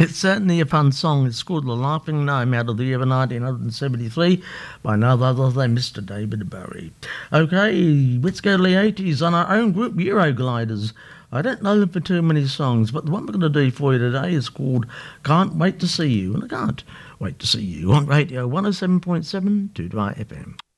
It's certainly a fun song. It's called The Laughing Gnome out of the year of 1973 by none other than Mr. David Bowie. Okay, let's go to the 80s on our own group, Eurogliders. I don't know them for too many songs, but the one we're going to do for you today is called Can't Wait to See You. And I can't wait to see you on Radio 107.7 2 FM.